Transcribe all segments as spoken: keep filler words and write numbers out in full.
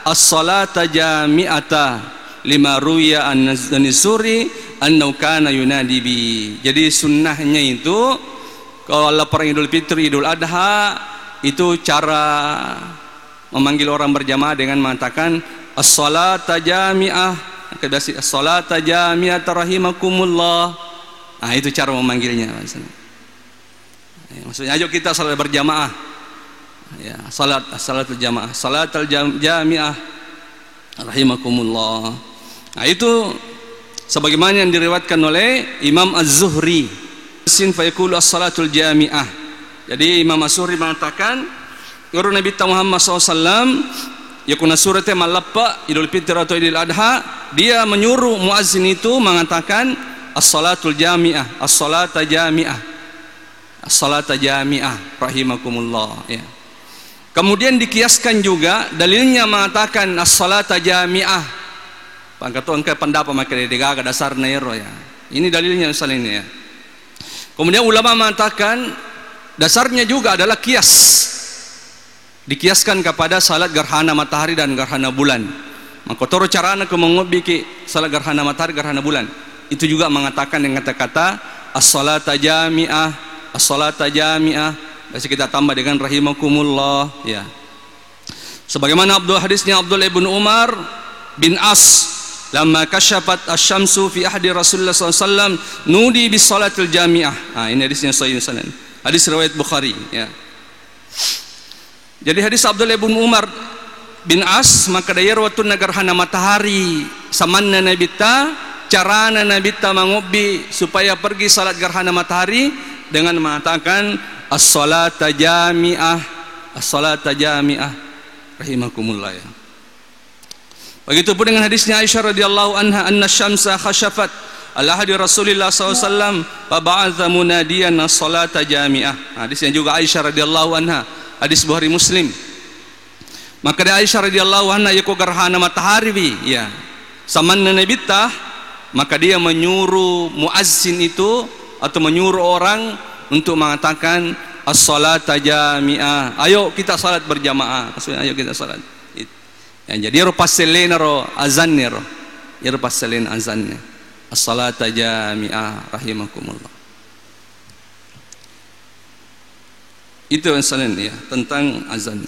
as-salata jami'ata lima ruya an-Nisuri annahu kana yunadi bi. Jadi sunnahnya itu kalau perang Idul Fitri, Idul Adha, itu cara memanggil orang berjamaah dengan mengatakan as-salata jami'ah, kedasi as-salata jami'ah rahimakumullah. Nah, itu cara memanggilnya maksudnya. Ya, maksudnya ayo kita salat berjamaah. Ya, salat salatul jamaah, salatul jami'ah rahimakumullah. Nah, itu sebagaimana yang diriwayatkan oleh Imam Az-Zuhri, sin fa yaqulu as-salatul jami'ah. Jadi Imam Az-Zuhri mengatakan guru Nabi Muhammad sallallahu alaihi wasallam yakuna suratnya malappa Idul Fitri atau Idul Adha, dia menyuruh muazzin itu mengatakan as-salatul jami'ah, as-salata jami'ah, as-salata jami'ah rahimakumullah, ya. Kemudian dikiaskan juga dalilnya mengatakan as-salata jami'ah. Pangkatu engke pendapat maka degaga dasar nairo, ya. Ini dalilnya misalnya ini, ya. Kemudian ulama mengatakan dasarnya juga adalah kias. Dikiaskan kepada salat gerhana matahari dan gerhana bulan. Maka toro carana ke mengobiki salat gerhana matahari, gerhana bulan. Itu juga mengatakan dengan kata-kata as-salata jami'ah, as-salata jami'ah. Biasa kita tambah dengan rahimakumullah, ya. Sebagaimana Abdul hadisnya Abdullah bin Umar bin As, lamma kasyafat asy-syamsu fi ahdi Rasulullah sallallahu alaihi wasallam nudi bis salatil jami'ah. Ah, ini hadisnya sahih sanan. Hadis riwayat Bukhari, ya. Jadi hadis Abdullah bin Umar bin As, maka daya rawatun gerhana matahari samanna nabita, carana nabita mangobi supaya pergi salat gerhana matahari dengan mengatakan as-salata jami'ah, as-salata jami'ah rahimakumullah, ya. Begitu pun dengan hadisnya Aisyah radhiyallahu anha, anna syamsa khasyafat ala hadi Rasulillah sallallahu alaihi wasallam fa ba'atha munadiyan as-salata jami'ah. Hadisnya juga Aisyah radhiyallahu anha, hadis Bukhari Muslim. Maka dari Aisyah radhiyallahu anha yako gerhana matahari bi, ya. Samanna nabita, maka dia menyuruh muazzin itu atau menyuruh orang untuk mengatakan as-salata jami'ah. Ayo kita salat berjamaah. Maksudnya ayo kita salat. Ya, jadi ro paselen ro azannya ro. Ya ro paselen azannya. As-salata jami'ah rahimakumullah. Itu misalnya, ya, tentang azan.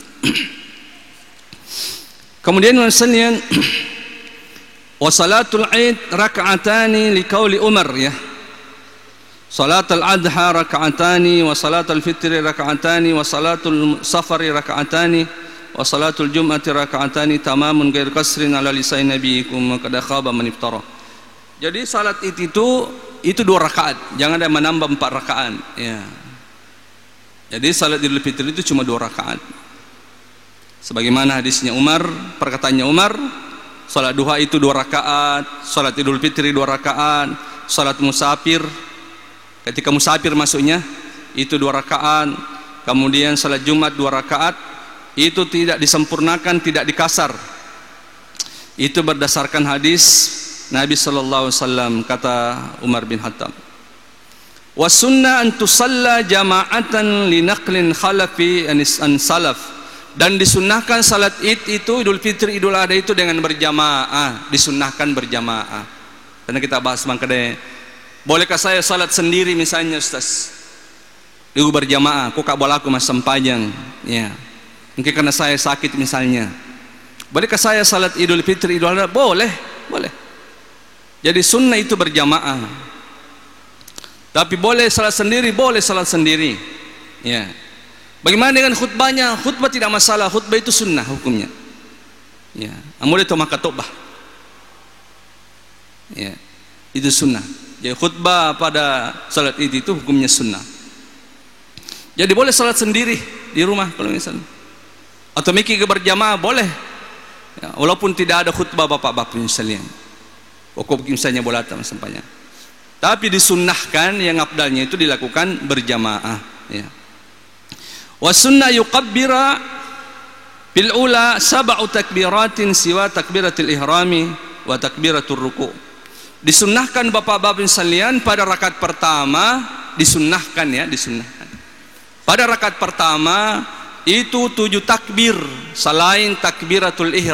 Kemudian misalnya wa salatul Id raka'atani liqauli Umar, ya. Salatul Adha raka'atani wa salatul Fitri raka'atani wa salatul Safari raka'atani wa salatul Jum'ati raka'atani tamamun ghair kasrin ala lisan nabiyikum qad khaba man iftara. Jadi salat Id itu itu dua rakaat, jangan ada menambah empat rakaat, ya. Jadi salat Idul Fitri itu cuma dua rakaat. Sebagaimana hadisnya Umar, perkataannya Umar, salat duha itu dua rakaat, salat Idul Fitri dua rakaat, salat musafir ketika musafir masuknya itu dua rakaat, kemudian salat Jumat dua rakaat, itu tidak disempurnakan, tidak dikasar. Itu berdasarkan hadis Nabi sallallahu alaihi wasallam, kata Umar bin Khattab. Wa sunnah an tusalla jama'atan li naqlin khalafi an salaf. Dan disunnahkan salat Id itu, Idul Fitri, Idul Adha itu dengan berjamaah, disunnahkan berjamaah. Karena kita bahas mangkade, bolehkah saya salat sendiri misalnya Ustaz? Ibu berjamaah, kok kak bola aku mas sempajang, ya. Mungkin karena saya sakit misalnya. Bolehkah saya salat Idul Fitri, Idul Adha? Boleh, boleh. Jadi sunnah itu berjamaah. Tapi boleh salat sendiri, boleh salat sendiri, ya. Bagaimana dengan khutbahnya? Khutbah tidak masalah, khutbah itu sunnah hukumnya, ya. Amul itu maka tobah, ya, itu sunnah. Jadi khutbah pada salat Id itu hukumnya sunnah. Jadi boleh salat sendiri di rumah kalau misalnya, atau mikir berjamaah boleh, ya, walaupun tidak ada khutbah bapak-bapak misalnya, pokok misalnya bola tam sampainya. Tapi disunnahkan yang afdalnya itu dilakukan berjamaah, ya. Wa sunnah yukabbira bil ula sab'u takbiratin siwa takbiratil ihrami wa takbiratul ruku'. Disunnahkan bapak-bapak sekalian pada rakaat pertama, disunnahkan, ya, disunnahkan. Pada rakaat pertama itu tujuh takbir selain takbiratul ihram.